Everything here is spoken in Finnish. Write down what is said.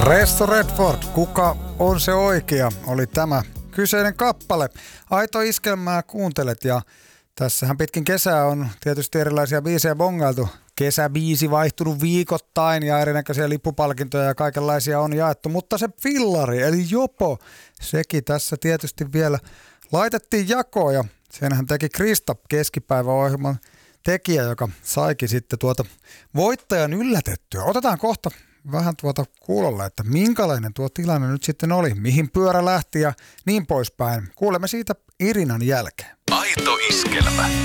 Resto Redford, kuka on se oikea, oli tämä kyseinen kappale. Aito iskelmää kuuntelet ja tässähän pitkin kesää on tietysti erilaisia biisejä bongailtu. Kesäbiisi vaihtunut viikoittain ja erinäköisiä lippupalkintoja ja kaikenlaisia on jaettu. Mutta se fillari eli jopo, sekin tässä tietysti vielä laitettiin jakoon ja senhän teki Krista keskipäiväohjelman tekijä, joka saikin sitten voittajan yllätettyä. Otetaan kohta vähän kuulolle, että minkälainen tuo tilanne nyt sitten oli, mihin pyörä lähti ja niin poispäin. Kuulemme siitä Irinan jälkeen. Aito iskelmä.